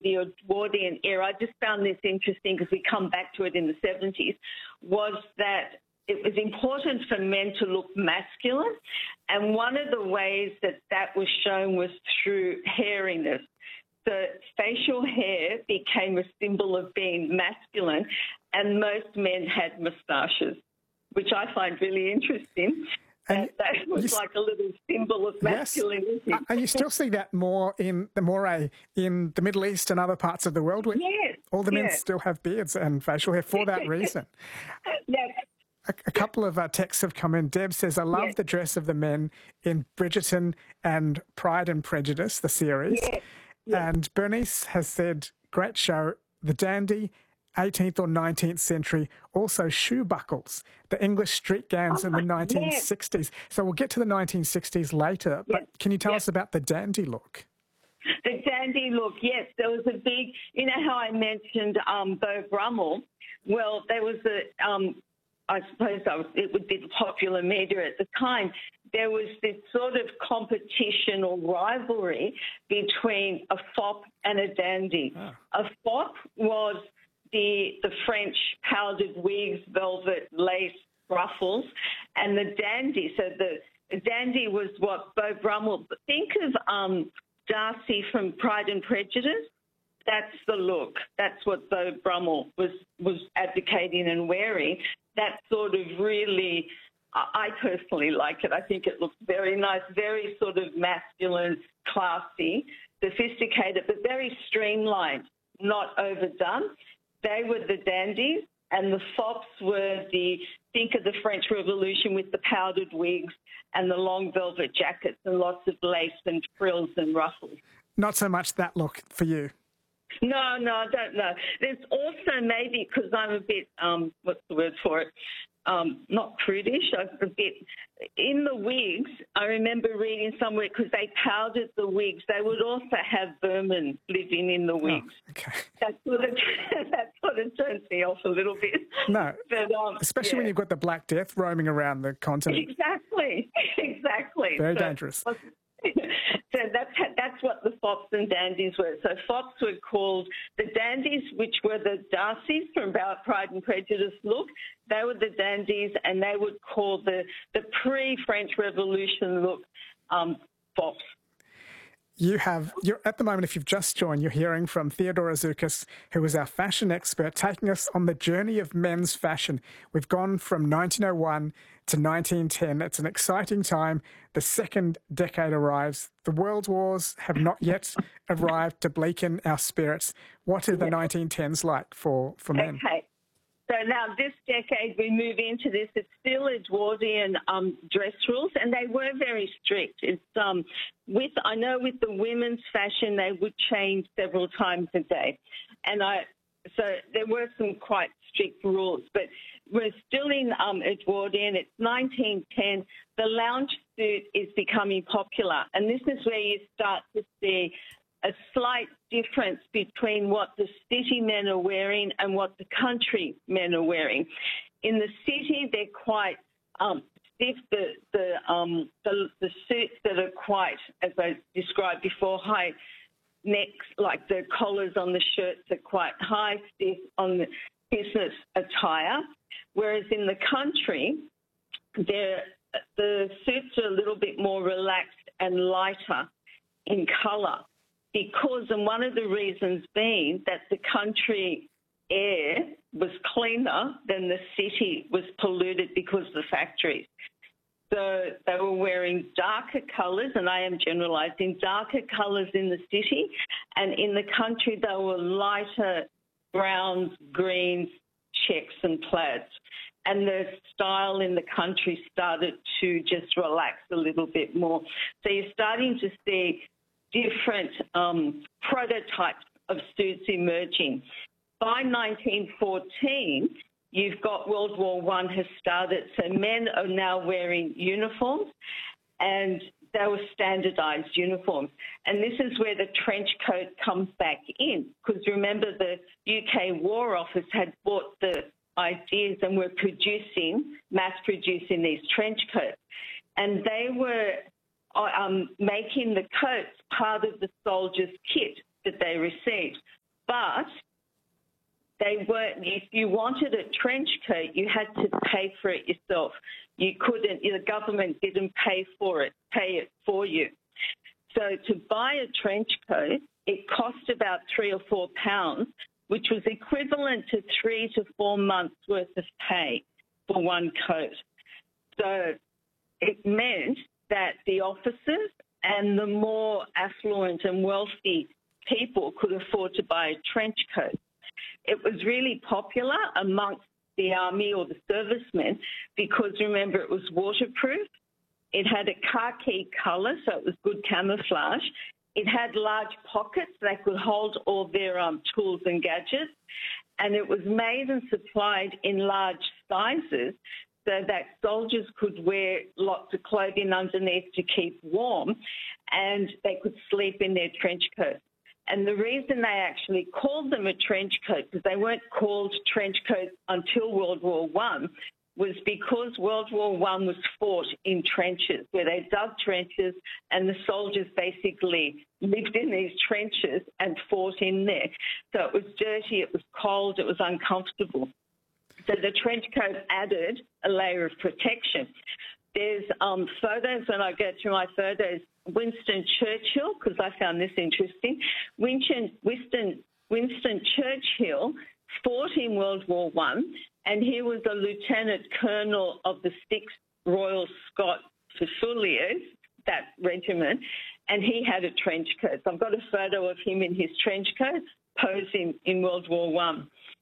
the Edwardian era, I just found this interesting because we come back to it in the 70s, was that it was important for men to look masculine. And one of the ways that that was shown was through hairiness. The facial hair became a symbol of being masculine, and most men had moustaches, which I find really interesting. And that was like a little symbol of masculinity. Yes. And you still see that more in the moray in the Middle East and other parts of the world where all the men still have beards and facial hair for that reason. Yes. A couple of texts have come in. Deb says, I love the dress of the men in Bridgerton and Pride and Prejudice, the series. Yes. And Bernice has said, great show, the dandy, 18th or 19th century, also shoe buckles, the English street gowns in the 1960s. So we'll get to the 1960s later, but can you tell us about the dandy look? The dandy look, yes. There was a big, you know how I mentioned Beau Brummel? Well, there was I suppose it would be the popular media at the time. There was this sort of competition or rivalry between a fop and a dandy. Oh. A fop was the French powdered wigs, velvet, lace, ruffles, and the dandy. So the dandy was what Beau Brummel. Think of Darcy from Pride and Prejudice. That's the look. That's what Beau Brummel was advocating and wearing. That sort of really, I personally like it. I think it looks very nice, very sort of masculine, classy, sophisticated, but very streamlined, not overdone. They were the dandies, and the fops were think of the French Revolution with the powdered wigs and the long velvet jackets and lots of lace and frills and ruffles. Not so much that look for you. No, I don't know. There's also maybe because I'm a bit, what's the word for it? Not prudish. I'm a bit in the wigs. I remember reading somewhere because they powdered the wigs. They would also have vermin living in the wigs. Oh, okay. That sort of turns me off a little bit. No, but, especially when you've got the Black Death roaming around the continent. Exactly. Very dangerous. So that's what the fops and dandies were. So fops were called the dandies, which were the Darcys from Pride and Prejudice look. They were the dandies, and they would call the pre-French Revolution look fops. You're at the moment, if you've just joined, you're hearing from Theodora Zoukis, who is our fashion expert, taking us on the journey of men's fashion. We've gone from 1901 to 1910. It's an exciting time. The second decade arrives. The world wars have not yet arrived to bleaken our spirits. What are the 1910s like for men? Okay. So now this decade we move into this. It's still Edwardian dress rules, and they were very strict. It's I know with the women's fashion they would change several times a day, and so there were some quite strict rules. But we're still in Edwardian. It's 1910. The lounge suit is becoming popular, and this is where you start to see a slight difference between what the city men are wearing and what the country men are wearing. In the city, they're quite stiff. The suits that are quite, as I described before, high necks, like the collars on the shirts are quite high, stiff on the business attire. Whereas in the country, the suits are a little bit more relaxed and lighter in colour. And one of the reasons being that the country air was cleaner than the city was polluted because of the factories. So they were wearing darker colours, and I am generalising, darker colours in the city, and in the country they were lighter browns, greens, checks and plaids. And the style in the country started to just relax a little bit more. So you're starting to see different prototypes of suits emerging. By 1914, you've got World War I has started, so men are now wearing uniforms, and they were standardised uniforms. And this is where the trench coat comes back in, because remember the UK War Office had bought the ideas and were mass-producing these trench coats. And they were making the coats part of the soldier's kit. that they received. But they weren't, if you wanted a trench coat, you had to pay for it yourself. You couldn't, the government didn't pay it for you. So to buy a trench coat, it cost about £3 or £4, which was equivalent to 3 to 4 months worth of pay for one coat. So it meant that the officers and the more affluent and wealthy people could afford to buy a trench coat. It was really popular amongst the army or the servicemen because, remember, it was waterproof. It had a khaki colour, so it was good camouflage. It had large pockets that could hold all their tools and gadgets. And it was made and supplied in large sizes so that soldiers could wear lots of clothing underneath to keep warm, and they could sleep in their trench coats. And the reason they actually called them a trench coat, because they weren't called trench coats until World War I, was because World War I was fought in trenches, where they dug trenches and the soldiers basically lived in these trenches and fought in there. So it was dirty, it was cold, it was uncomfortable. So the trench coat added a layer of protection. There's photos, when I go through my photos, Winston Churchill, because I found this interesting. Winston Churchill fought in World War I, and he was a lieutenant colonel of the 6th Royal Scots Fusiliers, that regiment, and he had a trench coat. So I've got a photo of him in his trench coat posing in World War I.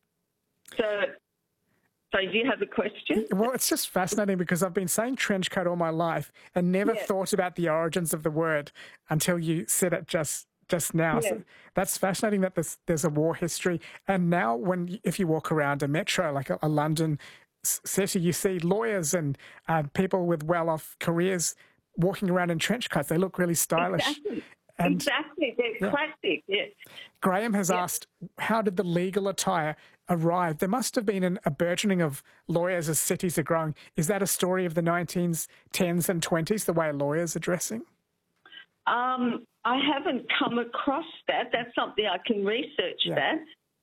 So do you have a question? Well, it's just fascinating because I've been saying trench coat all my life and never thought about the origins of the word until you said it just now. Yeah. So that's fascinating that there's a war history. And now if you walk around a metro, like a London city, you see lawyers and people with well-off careers walking around in trench coats. They look really stylish. Exactly. They're classic, yes. Graham has asked, how did the legal attire arrive? There must have been a burgeoning of lawyers as cities are growing. Is that a story of the 1910s and 20s, the way lawyers are dressing? I haven't come across that. That's something I can research that,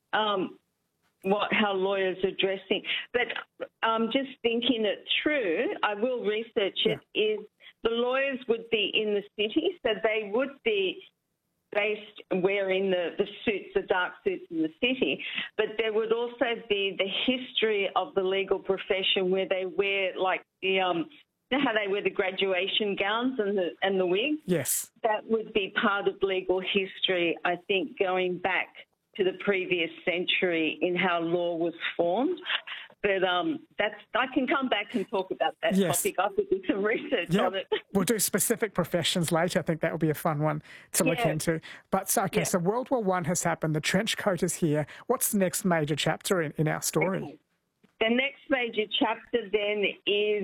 how lawyers are dressing. But just thinking it through, I will research it, is the lawyers would be in the city, so they would be based wearing the suits, the dark suits in the city, but there would also be the history of the legal profession where they wear like the, you know how they wear the graduation gowns and the wigs? Yes. That would be part of legal history, I think, going back to the previous century in how law was formed. But I can come back and talk about that topic. I could do some research on it. We'll do specific professions later. I think that would be a fun one to look into. But so World War I has happened. The trench coat is here. What's the next major chapter in our story? Okay. The next major chapter then is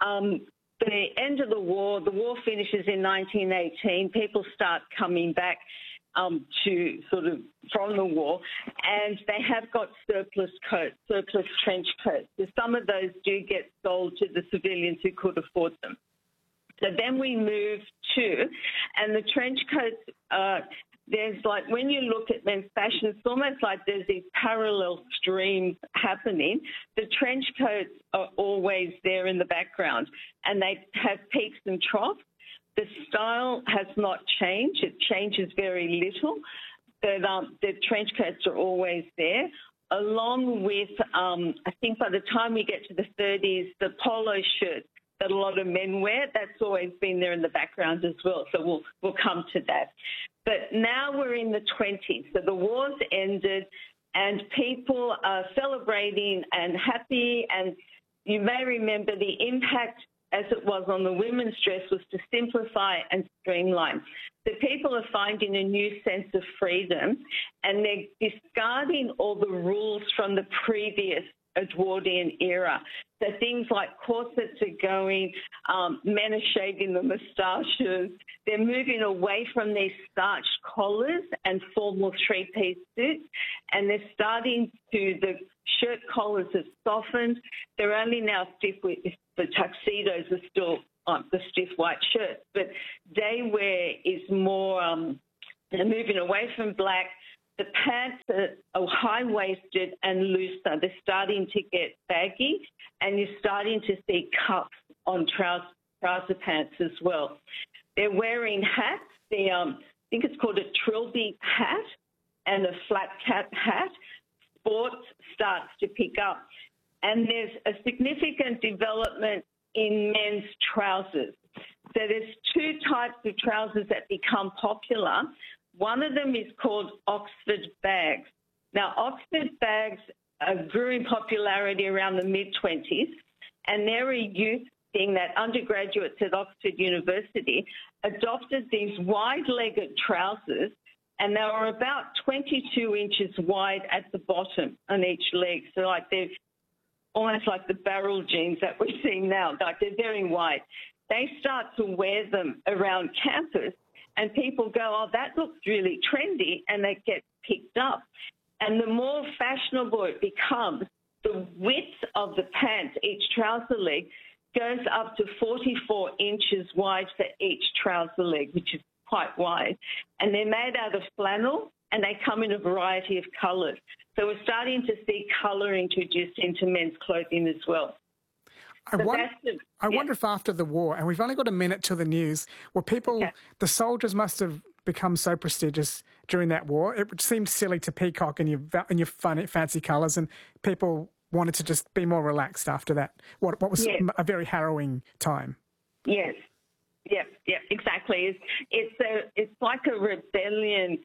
the end of the war. The war finishes in 1918. People start coming back to sort of from the war, and they have got surplus trench coats. So some of those do get sold to the civilians who could afford them. So then we move to, and the trench coats, there's like, when you look at men's fashion, it's almost like there's these parallel streams happening. The trench coats are always there in the background, and they have peaks and troughs. The style has not changed. It changes very little. The trench coats are always there, along with, I think by the time we get to the 30s, the polo shirts that a lot of men wear, that's always been there in the background as well. So we'll come to that. But now we're in the 20s. So the war's ended and people are celebrating and happy. And you may remember the impact as it was on the women's dress was to simplify and streamline. So people are finding a new sense of freedom, and they're discarding all the rules from the previous Edwardian era. So things like corsets are going, men are shaving the moustaches. They're moving away from these starched collars and formal three-piece suits, and they're starting to, the shirt collars have softened. They're only now stiff with the tuxedos are still the stiff white shirts, but day wear is more They're moving away from black. The pants are high-waisted and looser. They're starting to get baggy, and you're starting to see cuffs on trouser pants as well. They're wearing hats. I think it's called a trilby hat and a flat cap hat. Sports starts to pick up. And there's a significant development in men's trousers. So there's two types of trousers that become popular. One of them is called Oxford bags. Now, Oxford bags grew in popularity around the mid-20s, and they're a youth thing that undergraduates at Oxford University adopted these wide-legged trousers, and they were about 22 inches wide at the bottom on each leg. So like they're almost like the barrel jeans that we're seeing now. Like they're very wide. They start to wear them around campus, and people go, oh, that looks really trendy, and they get picked up. And the more fashionable it becomes, the width of the pants, each trouser leg, goes up to 44 inches wide for each trouser leg, which is quite wide. And they're made out of flannel, and they come in a variety of colours. So we're starting to see colour introduced into men's clothing as well. I wonder if after the war, and we've only got a minute till the news, the soldiers must have become so prestigious during that war. It seemed silly to peacock in your fancy colours, and people wanted to just be more relaxed after that. What was a very harrowing time. Yes. Yep, exactly. It's like a rebellion,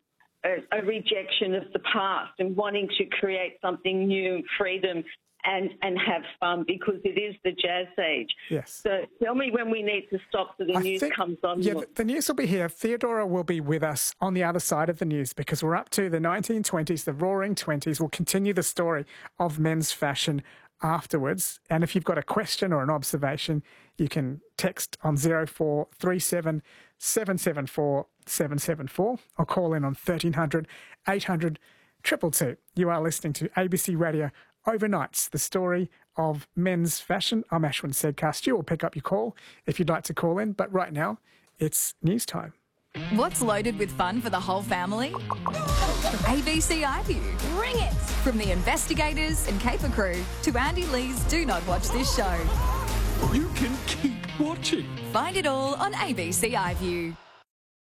a rejection of the past, and wanting to create something new, freedom, and have fun, because it is the jazz age. Yes. So tell me when we need to stop so the news comes on. Yeah, the news will be here. Theodora will be with us on the other side of the news, because we're up to the 1920s, the Roaring 20s. We'll continue the story of men's fashion afterwards. And if you've got a question or an observation, you can text on 0437 774 774 or call in on 1300 800 222. You are listening to ABC Radio Overnights, the story of men's fashion. I'm Ashwin Sedkar. Stu will pick up your call if you'd like to call in, but right now it's news time. What's loaded with fun for the whole family? ABC iView. Bring it! From the investigators and caper crew to Andy Lee's Do Not Watch This Show. You can keep watching. Find it all on ABC iView.